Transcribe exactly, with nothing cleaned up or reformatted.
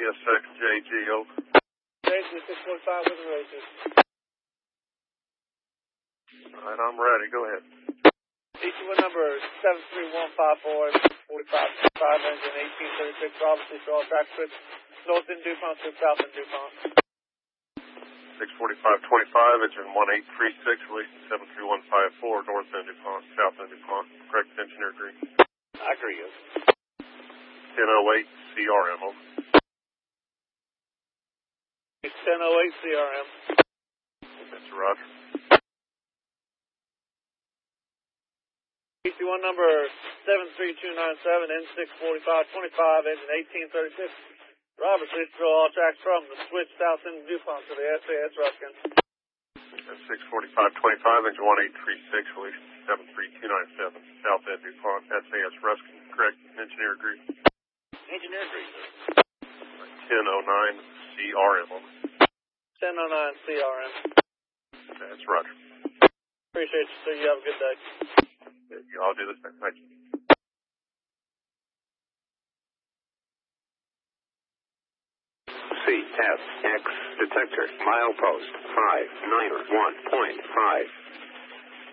S six J G, over. J G six forty-five with the races. All right, I'm ready. Go ahead. E Q one number seven three one five four, forty-five five, engine eighteen thirty-six, obviously for all track switch, north in DuPont to south in DuPont. six forty-five twenty-five, engine one eight three six, releasing seven three one five four, north end DuPont, south end DuPont. Correct engineer green. I agree. ten oh eight C R M, over. It's ten oh eight C R M. That's Roger. E C one number seven three two nine seven, N six forty-five twenty-five, engine eighteen thirty-six. Robert, please throw all tracks from the switch south in DuPont to the S A S Ruskin. six forty-five twenty-five, engine one eight three six, releasing seven three two nine seven, south end DuPont, S A S Ruskin. Correct engineer green. Engineer green. ten oh nine C R M, over. ten oh nine C R M. That's Roger. Appreciate you, sir. You have a good day. Yeah, I'll do this next. Thank you. C S X detector, milepost five nine one point five.